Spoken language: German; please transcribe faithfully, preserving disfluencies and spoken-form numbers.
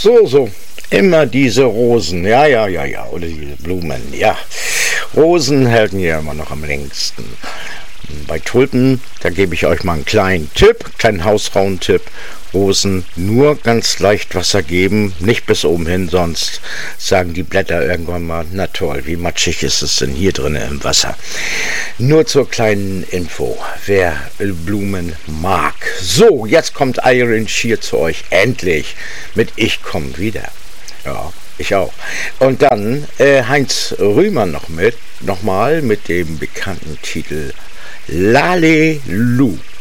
So, so. Immer diese Rosen. Ja, ja, ja, ja. Oder diese Blumen. Ja. Rosen halten ja immer noch am längsten. Bei Tulpen, da gebe ich euch mal einen kleinen Tipp, kleinen Hausfrauentipp. Rosen nur ganz leicht Wasser geben, nicht bis oben hin, sonst sagen die Blätter irgendwann mal, na toll, wie matschig ist es denn hier drin im Wasser. Nur zur kleinen Info, wer Blumen mag. So, jetzt kommt Iron Shear zu euch, endlich, mit Ich komm wieder. Ja, ich auch. Und dann äh, Heinz Rühmann noch mit, nochmal mit dem bekannten Titel Lalelu.